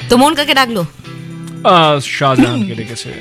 তো মন কাকে ডাকলো? শাহজাহানকে ডেকেছে।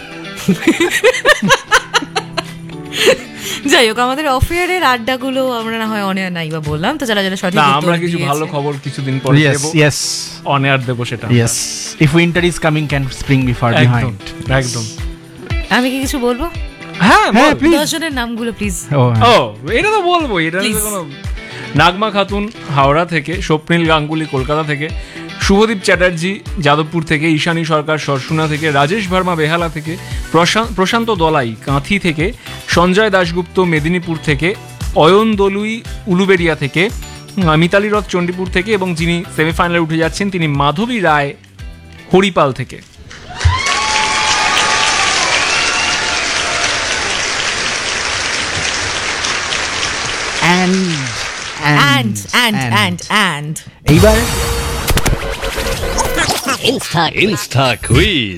যাই হোক, আমাদের অফেয়ারের আড্ডাগুলো আমরা না হয় অন এয়ার নাই বা বললাম, তো যারা যারা সঠিক উত্তর আমরা কিছু ভালো খবর কিছুদিন পরে দেব। Yes, অন এয়ার দেব সেটা। yes. If winter is coming, can spring be far behind? একদম। আমি কি কিছু বলবো? হ্যাঁ please. 10 জনের নামগুলো প্লিজ। এটা তো বলবো, এটা কোনো। নাগমা খাতুন হাওড়া থেকে, স্বপ্নীল গাঙ্গুলি কলকাতা থেকে, শুভদীপ চ্যাটার্জি যাদবপুর থেকে, ঈশানী সরকার সরসুনা থেকে, রাজেশ ভার্মা বেহালা থেকে, প্রশান্ত দলাই কাঁথি থেকে, সঞ্জয় দাশগুপ্ত মেদিনীপুর থেকে, অয়ন দলুই উলুবেড়িয়া থেকে, মিতালি রথ চণ্ডীপুর থেকে, এবং যিনি সেমিফাইনালে উঠে যাচ্ছেন তিনি মাধবী রায় হরিপাল থেকে। And এইবার Insta quiz.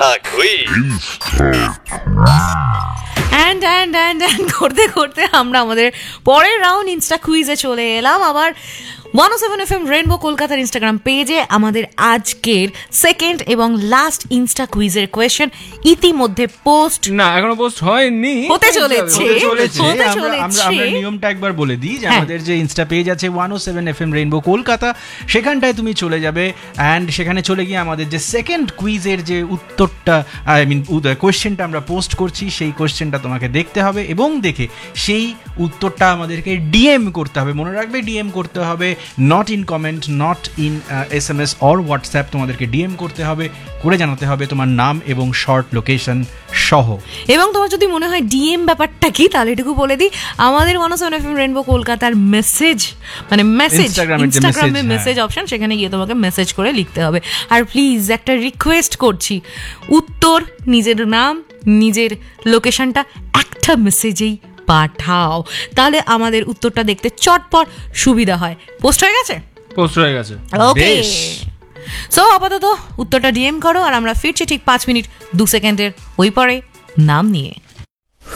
and করতে করতে আমরা আমাদের পরের রাউন্ড ইনস্টা কুইজে চলে এলাম। আবার 107 FM রেইনবো কলকাতার ইনস্টাগ্রাম পেজে আমাদের আজকের সেকেন্ড এবং লাস্ট ইনস্টা কুইজের কোয়েশ্চেন ইতিমধ্যে পোস্ট এখনো পোস্ট হয়নি, হতে চলেছে। আমরা নিয়মটা একবার বলে দিই যে আমাদের যে ইনস্টা পেজ আছে 107 FM রেইনবো কলকাতা, সেখানটায় তুমি চলে যাবে অ্যান্ড সেখানে চলে গিয়ে আমাদের যে সেকেন্ড কুইজের যে উত্তরটা কোয়েশ্চেনটা আমরা পোস্ট করছি সেই কোয়েশ্চেনটা তোমাকে দেখতে হবে এবং দেখে সেই উত্তরটা আমাদেরকে ডিএম করতে হবে। মনে রাখবে ডিএম করতে হবে, not in comment, not in SMS or WhatsApp, তোমাদেরকে ডিএম করতে হবে, করে জানাতে হবে তোমার নাম এবং শর্ট লোকেশন সহ। এবং তোমার যদি মনে হয় ডিএম ব্যাপারটা কি, তাহলে এটুকু বলে দিই, আমাদের 107 FM রেইনবো কলকাতার মেসেজ ইনস্টাগ্রামে মেসেজ অপশন, সেখানে গিয়ে তোমাকে মেসেজ করে লিখতে হবে। আর প্লিজ একটা রিকোয়েস্ট করছি, উত্তর, নিজের নাম, নিজের লোকেশনটা একটা মেসেজেই পাঠাও, তাহলে আমাদের উত্তরটা দেখতে চটপট সুবিধা হয়। পোস্ট হয়ে গেছে? ওকে, সো আপাতত উত্তরটা ডিএম করো, আর আমরা ফিরছি ঠিক 5 মিনিট 2 সেকেন্ডের ওই পরে নাম নিয়ে।